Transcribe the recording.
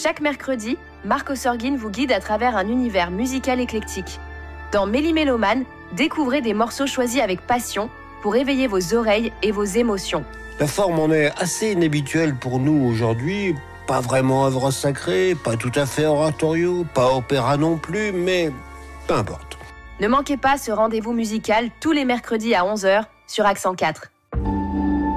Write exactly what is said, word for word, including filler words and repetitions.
Chaque mercredi, Marco Sorgin vous guide à travers un univers musical éclectique. Dans Méli-Mélomane, découvrez des morceaux choisis avec passion pour éveiller vos oreilles et vos émotions. La forme en est assez inhabituelle pour nous aujourd'hui. Pas vraiment œuvre sacrée, pas tout à fait oratorio, pas opéra non plus, mais peu importe. Ne manquez pas ce rendez-vous musical tous les mercredis à onze heures sur Accent quatre.